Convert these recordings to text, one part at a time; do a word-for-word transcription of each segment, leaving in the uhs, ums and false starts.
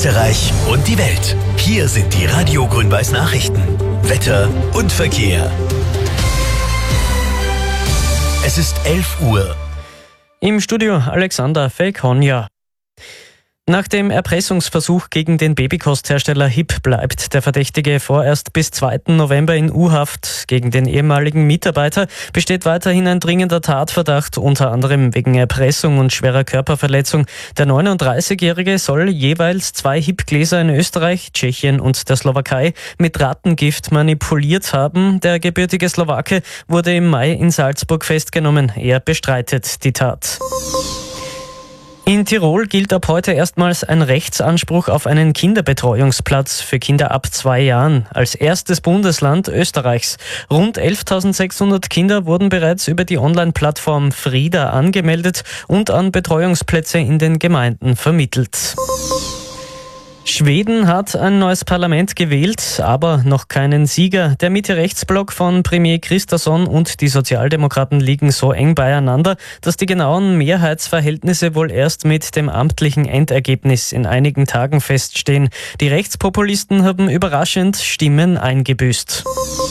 Österreich und die Welt. Hier sind die Radio Grün-Weiß Nachrichten. Wetter und Verkehr. Es ist elf Uhr. Im Studio Alexander Felkonja. Nach dem Erpressungsversuch gegen den Babykosthersteller H I P bleibt der Verdächtige vorerst bis zweiten November in U-Haft. Gegen den ehemaligen Mitarbeiter besteht weiterhin ein dringender Tatverdacht, unter anderem wegen Erpressung und schwerer Körperverletzung. Der neununddreißigjährige soll jeweils zwei H I P-Gläser in Österreich, Tschechien und der Slowakei mit Rattengift manipuliert haben. Der gebürtige Slowake wurde im Mai in Salzburg festgenommen. Er bestreitet die Tat. In Tirol gilt ab heute erstmals ein Rechtsanspruch auf einen Kinderbetreuungsplatz für Kinder ab zwei Jahren. Als erstes Bundesland Österreichs. Rund elftausendsechshundert Kinder wurden bereits über die Online-Plattform Frida angemeldet und an Betreuungsplätze in den Gemeinden vermittelt. Schweden hat ein neues Parlament gewählt, aber noch keinen Sieger. Der Mitte-Rechts-Block von Premier Kristersson und die Sozialdemokraten liegen so eng beieinander, dass die genauen Mehrheitsverhältnisse wohl erst mit dem amtlichen Endergebnis in einigen Tagen feststehen. Die Rechtspopulisten haben überraschend Stimmen eingebüßt.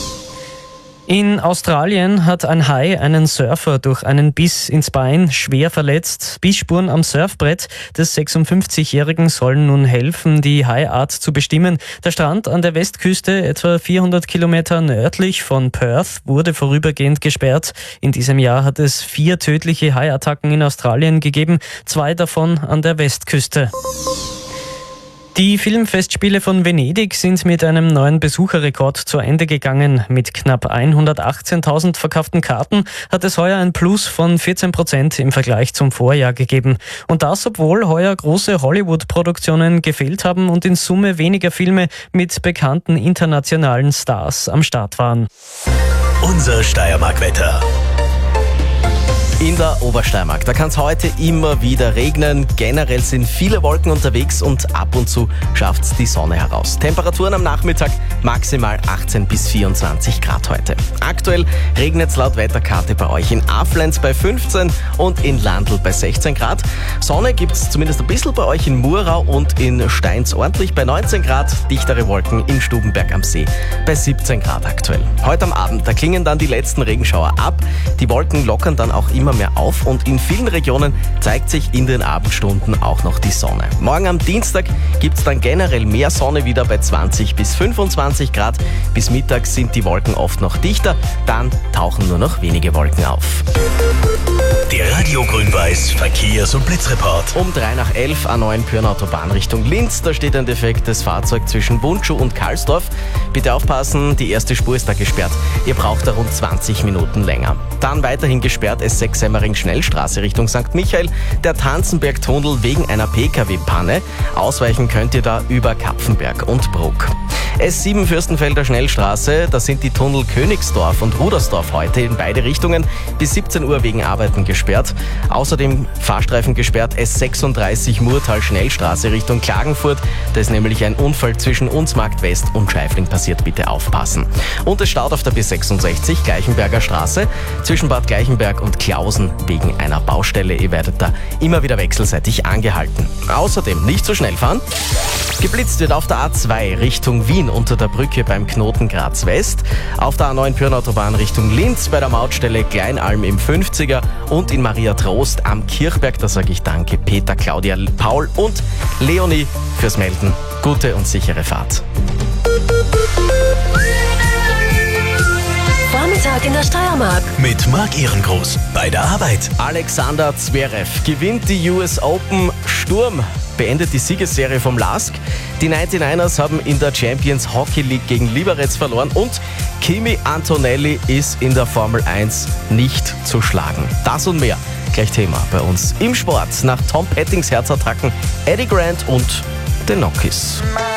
In Australien hat ein Hai einen Surfer durch einen Biss ins Bein schwer verletzt. Bissspuren am Surfbrett des sechsundfünfzigjährigen sollen nun helfen, die Haiart zu bestimmen. Der Strand an der Westküste, etwa vierhundert Kilometer nördlich von Perth, wurde vorübergehend gesperrt. In diesem Jahr hat es vier tödliche Haiattacken in Australien gegeben, zwei davon an der Westküste. Die Filmfestspiele von Venedig sind mit einem neuen Besucherrekord zu Ende gegangen. Mit knapp hundertachtzehntausend verkauften Karten hat es heuer ein Plus von vierzehn Prozent im Vergleich zum Vorjahr gegeben. Und das, obwohl heuer große Hollywood-Produktionen gefehlt haben und in Summe weniger Filme mit bekannten internationalen Stars am Start waren. Unser Steiermark-Wetter. In der Obersteiermark, da kann es heute immer wieder regnen. Generell sind viele Wolken unterwegs und ab und zu schafft es die Sonne heraus. Temperaturen am Nachmittag maximal achtzehn bis vierundzwanzig Grad heute. Aktuell regnet es laut Wetterkarte bei euch in Aflenz bei fünfzehn und in Landl bei sechzehn Grad. Sonne gibt es zumindest ein bisschen bei euch in Murau und in Steins ordentlich bei neunzehn Grad. Dichtere Wolken in Stubenberg am See bei siebzehn Grad aktuell. Heute am Abend, da klingen dann die letzten Regenschauer ab. Die Wolken lockern dann auch immer mehr auf und in vielen Regionen zeigt sich in den Abendstunden auch noch die Sonne. Morgen am Dienstag gibt es dann generell mehr Sonne wieder bei zwanzig bis fünfundzwanzig Grad. Bis Mittag sind die Wolken oft noch dichter, dann tauchen nur noch wenige Wolken auf. Der Radio Grün-Weiß Verkehrs- und Blitzreport. Um drei nach elf A neun Pyrnautobahn Richtung Linz. Da steht ein defektes Fahrzeug zwischen Bundschuh und Karlsdorf. Bitte aufpassen, die erste Spur ist da gesperrt. Ihr braucht da rund zwanzig Minuten länger. Dann weiterhin gesperrt S sechs Semmering Schnellstraße Richtung Sankt Michael. Der Tanzenberg-Tunnel wegen einer P K W-Panne. Ausweichen könnt ihr da über Kapfenberg und Bruck. S sieben Fürstenfelder Schnellstraße, da sind die Tunnel Königsdorf und Rudersdorf heute in beide Richtungen bis siebzehn Uhr wegen Arbeiten gesperrt. Außerdem Fahrstreifen gesperrt S sechsunddreißig Murtal Schnellstraße Richtung Klagenfurt. Da ist nämlich ein Unfall zwischen Unsmarkt West und Scheifling passiert, bitte aufpassen. Und es staut auf der B sechsundsechzig Gleichenberger Straße zwischen Bad Gleichenberg und Klausen wegen einer Baustelle. Ihr werdet da immer wieder wechselseitig angehalten. Außerdem nicht so schnell fahren. Geblitzt wird auf der A zwei Richtung Wien unter der Brücke beim Knoten Graz West, auf der A neun Pyrnautobahn Richtung Linz bei der Mautstelle Kleinalm im fünfziger und in Maria Trost am Kirchberg. Da sage ich danke Peter, Claudia, Paul und Leonie fürs Melden. Gute und sichere Fahrt. Vormittag in der Steiermark. Mit Marc Ehrengroß bei der Arbeit. Alexander Zverev gewinnt die U S Open. Sturm beendet die Siegesserie vom Lask. Die neunundneunzigers haben in der Champions Hockey League gegen Liberec verloren und Kimi Antonelli ist in der Formel eins nicht zu schlagen. Das und mehr gleich Thema bei uns im Sport nach Tom Pettings Herzattacken, Eddie Grant und den Nokis.